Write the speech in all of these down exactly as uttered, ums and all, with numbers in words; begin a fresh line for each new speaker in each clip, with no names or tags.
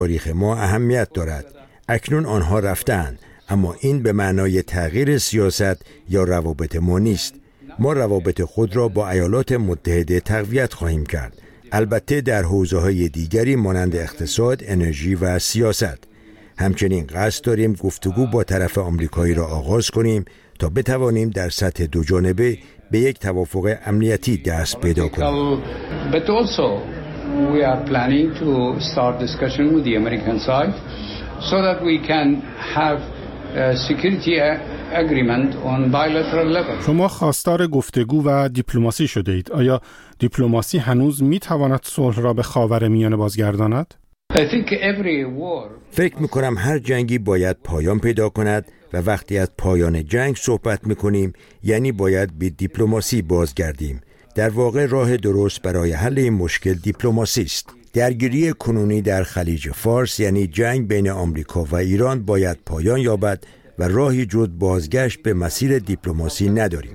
تاریخ ما اهمیت دارد. اکنون آنها رفتند، اما این به معنای تغییر سیاست یا روابط ما نیست. ما روابط خود را با ایالات متحده تقویت خواهیم کرد، البته در حوزه‌های دیگری مانند اقتصاد، انرژی و سیاست. همچنین قصد داریم گفتگو با طرف آمریکایی را آغاز کنیم تا بتوانیم در سطح دو جانبه به یک توافق امنیتی دست پیدا کنیم.
But also we are planning to start discussion with the American side so that we can have a security agreement on bilateral level.
شما خواستار گفتگو و دیپلماسی شده اید. آیا دیپلماسی هنوز می تواند صلح را به خاورمیانه بازگرداند؟
فکر میکنم هر جنگی باید پایان پیدا کند و وقتی از پایان جنگ صحبت میکنیم یعنی باید به دیپلماسی بازگردیم. در واقع راه درست برای حل این مشکل دیپلماسی است. درگیری کنونی در خلیج فارس یعنی جنگ بین آمریکا و ایران باید پایان یابد و راهی جز بازگشت به مسیر دیپلماسی نداریم.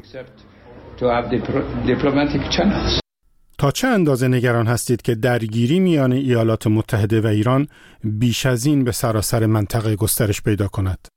تا چه اندازه نگران هستید که درگیری میان ایالات متحده و ایران بیش از این به سراسر منطقه گسترش پیدا کند؟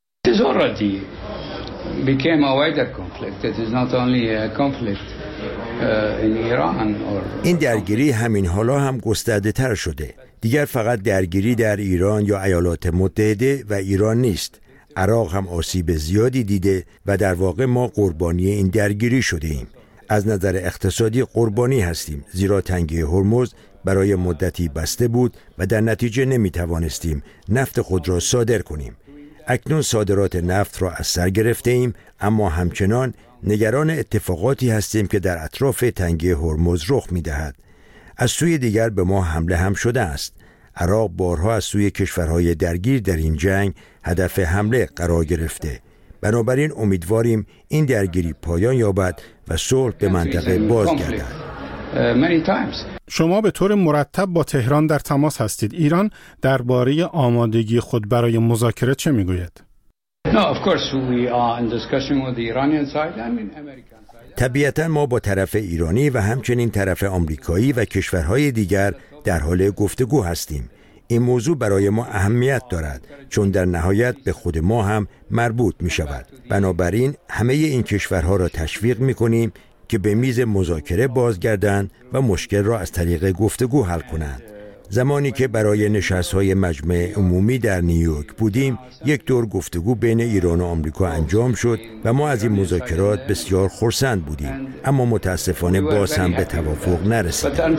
این درگیری همین حالا هم گسترده تر شده. دیگر فقط درگیری در ایران یا ایالات متحده و ایران نیست. عراق هم آسیب زیادی دیده و در واقع ما قربانی این درگیری شده ایم. از نظر اقتصادی قربانی هستیم، زیرا تنگه هرمز برای مدتی بسته بود و در نتیجه نمی توانستیم نفت خود را صادر کنیم. اکنون صادرات نفت را از سر گرفته ایم، اما همچنان نگران اتفاقاتی هستیم که در اطراف تنگه هرمز رخ می دهد. از سوی دیگر به ما حمله هم شده است. عراق بارها از سوی کشورهای درگیر در این جنگ هدف حمله قرار گرفته. بنابراین امیدواریم این درگیری پایان یابد و صلح به منطقه بازگردد.
شما به طور مرتب با تهران در تماس هستید. ایران درباره آمادگی خود برای مذاکره چه میگوید؟
طبیعتاً ما با طرف ایرانی و همچنین طرف آمریکایی و کشورهای دیگر در حال گفتگو هستیم. این موضوع برای ما اهمیت دارد چون در نهایت به خود ما هم مربوط می شود. بنابراین همه این کشورها را تشویق می کنیم که به میز مذاکره بازگردند و مشکل را از طریق گفتگو حل کنند. زمانی که برای نشست‌های مجمع عمومی در نیویورک بودیم، یک دور گفتگو بین ایران و آمریکا انجام شد و ما از این مذاکرات بسیار خرسند بودیم، اما متاسفانه باز هم به توافق نرسیدیم.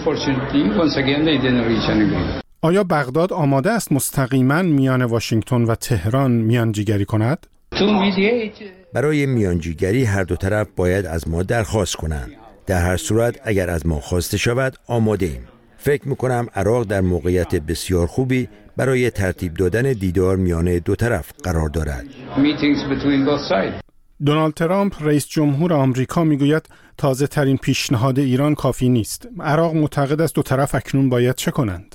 آیا بغداد آماده است مستقیما میان واشنگتن و تهران میانجیگری کند؟
برای میانجیگری هر دو طرف باید از ما درخواست کنند. در هر صورت اگر از ما خواسته شود آماده ایم. فکر میکنم عراق در موقعیت بسیار خوبی برای ترتیب دادن دیدار میان دو طرف قرار دارد.
دونالد ترامپ رئیس جمهور آمریکا میگوید تازه ترین پیشنهاد ایران کافی نیست. عراق معتقد است دو طرف اکنون باید چه کنند؟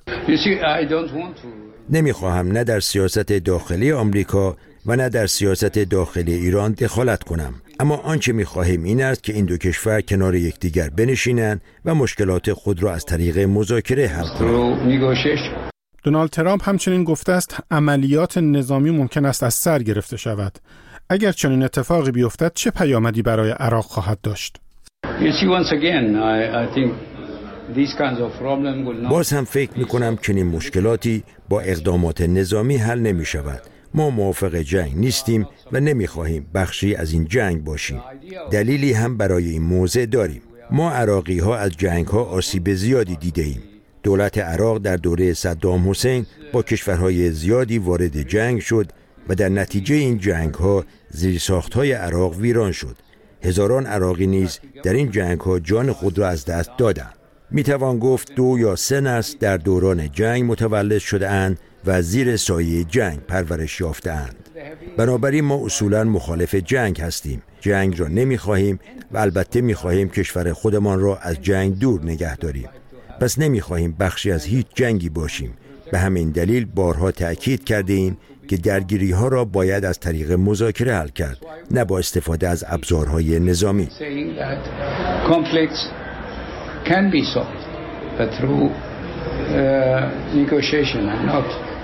نمیخواهم نه در سیاست داخلی آمریکا و نه در سیاست داخلی ایران دخالت کنم، اما آنچه می‌خواهیم این است که این دو کشور کنار یکدیگر بنشینند و مشکلات خود را از طریق مذاکره حل کنند.
دونالد ترامپ همچنین گفته است عملیات نظامی ممکن است از سر گرفته شود. اگر چنین اتفاقی بیفتد چه پیامدی برای عراق خواهد داشت؟
باز هم فکر می‌کنم چنین مشکلاتی با اقدامات نظامی حل نمی‌شود. ما موافق جنگ نیستیم و نمیخواهیم بخشی از این جنگ باشیم. دلیلی هم برای این موضع داریم. ما عراقی ها از جنگ ها آسیب زیادی دیده ایم. دولت عراق در دوره صدام حسین با کشورهای زیادی وارد جنگ شد و در نتیجه این جنگ ها زیرساخت های عراق ویران شد. هزاران عراقی نیز در این جنگ ها جان خود را از دست دادند. میتوان گفت دو یا سه نسل در دوران جنگ متولد شده اند و زیر سایه جنگ پرورش یافته‌اند. بنابراین ما اصولاً مخالف جنگ هستیم. جنگ را نمی‌خواهیم و البته می‌خواهیم کشور خودمان را از جنگ دور نگه داریم. پس نمی‌خواهیم بخشی از هیچ جنگی باشیم. به همین دلیل بارها تأکید کرده‌ایم که درگیری‌ها را باید از طریق مذاکره حل کرد، نه با استفاده از ابزارهای نظامی.
can be solved but through uh, negotiation and not